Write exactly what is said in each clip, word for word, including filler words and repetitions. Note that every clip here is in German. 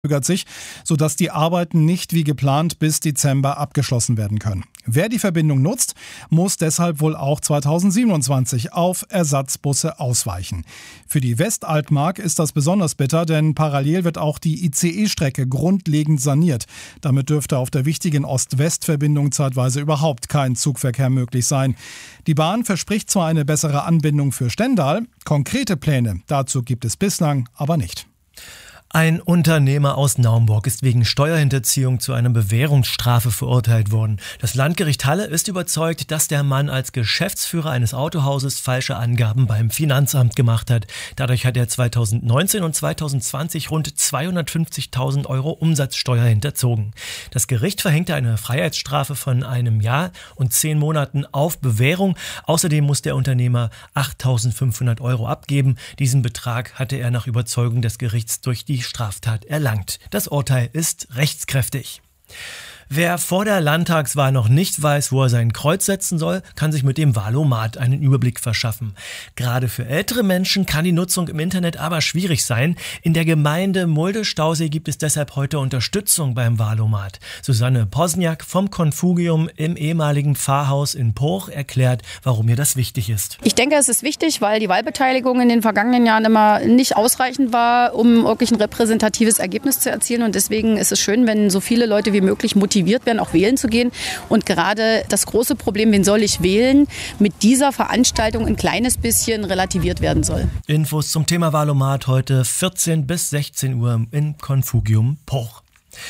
zögert sich, sodass die Arbeiten nicht wie geplant bis Dezember abgeschlossen werden können. Wer die Verbindung nutzt, muss deshalb wohl auch zweitausendsiebenundzwanzig auf Ersatzbusse ausweichen. Für die Westaltmark ist das besonders bitter, denn parallel wird auch die I C E-Strecke grundlegend saniert. Damit dürfte auf der wichtigen Ost-West-Verbindung zeitweise überhaupt kein Zugverkehr möglich sein. Die Bahn verspricht zwar eine bessere Anbindung für Stendal, konkrete Pläne dazu gibt es bislang aber nicht. Ein Unternehmer aus Naumburg ist wegen Steuerhinterziehung zu einer Bewährungsstrafe verurteilt worden. Das Landgericht Halle ist überzeugt, dass der Mann als Geschäftsführer eines Autohauses falsche Angaben beim Finanzamt gemacht hat. Dadurch hat er zweitausendneunzehn und zweitausendzwanzig rund zweihundertfünfzigtausend Euro Umsatzsteuer hinterzogen. Das Gericht verhängte eine Freiheitsstrafe von einem Jahr und zehn Monaten auf Bewährung. Außerdem muss der Unternehmer achttausendfünfhundert Euro abgeben. Diesen Betrag hatte er nach Überzeugung des Gerichts durch die Straftat erlangt. Das Urteil ist rechtskräftig. Wer vor der Landtagswahl noch nicht weiß, wo er sein Kreuz setzen soll, kann sich mit dem Wahlomat einen Überblick verschaffen. Gerade für ältere Menschen kann die Nutzung im Internet aber schwierig sein. In der Gemeinde Mulde-Stausee gibt es deshalb heute Unterstützung beim Wahlomat. Susanne Posniak vom Konfugium im ehemaligen Pfarrhaus in Poch erklärt, warum ihr das wichtig ist. Ich denke, es ist wichtig, weil die Wahlbeteiligung in den vergangenen Jahren immer nicht ausreichend war, um wirklich ein repräsentatives Ergebnis zu erzielen. Und deswegen ist es schön, wenn so viele Leute wie möglich motiviert werden, auch wählen zu gehen. Und gerade das große Problem, wen soll ich wählen, mit dieser Veranstaltung ein kleines bisschen relativiert werden soll. Infos zum Thema Wahlomat heute vierzehn bis sechzehn Uhr im Konfugium Poch.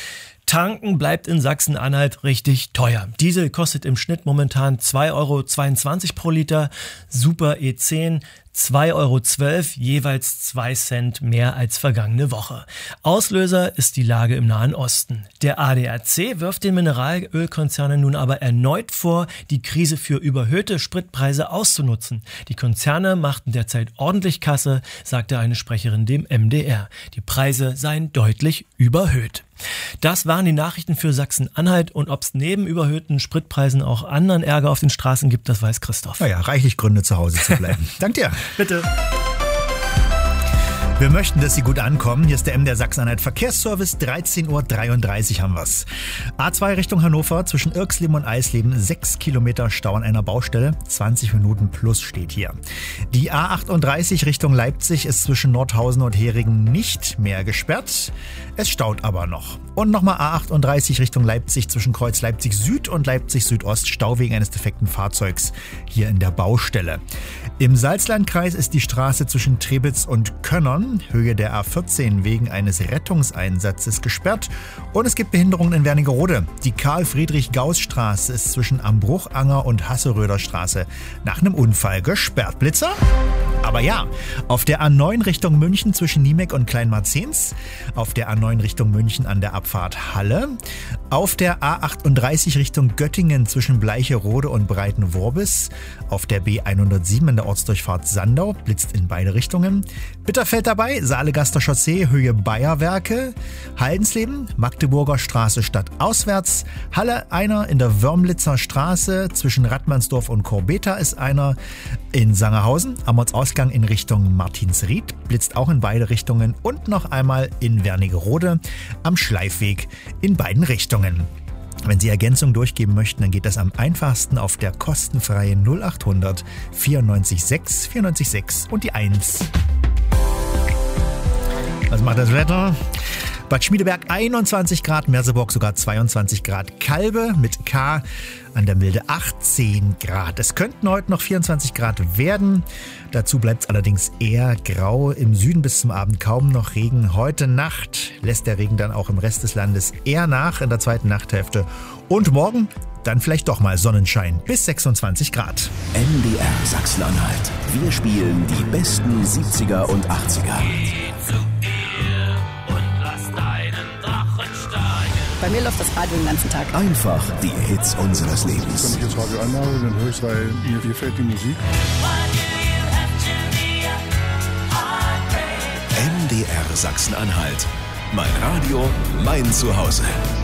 Tanken bleibt in Sachsen-Anhalt richtig teuer. Diesel kostet im Schnitt momentan zwei Euro zweiundzwanzig pro Liter, Super E zehn zwei Euro zwölf, jeweils zwei Cent mehr als vergangene Woche. Auslöser ist die Lage im Nahen Osten. Der A D A C wirft den Mineralölkonzernen nun aber erneut vor, die Krise für überhöhte Spritpreise auszunutzen. Die Konzerne machten derzeit ordentlich Kasse, sagte eine Sprecherin dem M D R. Die Preise seien deutlich überhöht. Das waren die Nachrichten für Sachsen-Anhalt, und ob es neben überhöhten Spritpreisen auch anderen Ärger auf den Straßen gibt, das weiß Christoph. Naja, reichlich Gründe, zu Hause zu bleiben. Dank dir. Bitte. Wir möchten, dass Sie gut ankommen. Hier ist der M D R Sachsen-Anhalt Verkehrsservice. dreizehn Uhr dreiunddreißig haben wir's. A zwei Richtung Hannover zwischen Irksleben und Eisleben. sechs Kilometer Stau an einer Baustelle. zwanzig Minuten plus steht hier. Die A achtunddreißig Richtung Leipzig ist zwischen Nordhausen und Heringen nicht mehr gesperrt. Es staut aber noch. Und nochmal A achtunddreißig Richtung Leipzig zwischen Kreuz Leipzig Süd und Leipzig Südost. Stau wegen eines defekten Fahrzeugs hier in der Baustelle. Im Salzlandkreis ist die Straße zwischen Trebitz und Könnern, Höhe der A vierzehn, wegen eines Rettungseinsatzes gesperrt. Und es gibt Behinderungen in Wernigerode. Die Karl-Friedrich-Gauss-Straße ist zwischen Ambruchanger und Hasseröder Straße nach einem Unfall gesperrt. Blitzer? Aber ja, auf der A neun Richtung München zwischen Niemek und Kleinmarzens, auf der A neun Richtung München an der Abfahrt Halle, auf der A achtunddreißig Richtung Göttingen zwischen Bleicherode und Breitenworbis, auf der B hundertsieben in der Ortsdurchfahrt Sandau, blitzt in beide Richtungen, Bitterfeld dabei, Saalegaster Chaussee, Höhe Bayerwerke, Haldensleben, Magdeburger Straße stadtauswärts, Halle einer in der Wörmlitzer Straße, zwischen Radmannsdorf und Korbeta ist einer, in Sangerhausen, am Ortsausgang in Richtung Martinsried, blitzt auch in beide Richtungen, und noch einmal in Wernigerode am Schleifweg in beiden Richtungen. Wenn Sie Ergänzung durchgeben möchten, dann geht das am einfachsten auf der kostenfreien null achthundert vierundneunzig sechs vierundneunzig sechs und die eins. Was macht das Wetter? Bad Schmiedeberg einundzwanzig Grad, Merseburg sogar zweiundzwanzig Grad, Kalbe mit K an der Milde achtzehn Grad. Es könnten heute noch vierundzwanzig Grad werden. Dazu bleibt es allerdings eher grau. Im Süden bis zum Abend kaum noch Regen. Heute Nacht lässt der Regen dann auch im Rest des Landes eher nach in der zweiten Nachthälfte. Und morgen dann vielleicht doch mal Sonnenschein bis sechsundzwanzig Grad. M D R Sachsen-Anhalt. Wir spielen die besten siebziger und achtziger. Bei mir läuft das Radio den ganzen Tag. Einfach die Hits unseres Lebens. Wenn ich das Radio anmache, dann höre ich, weil mir gefällt die Musik. M D R Sachsen-Anhalt. Mein Radio, mein Zuhause.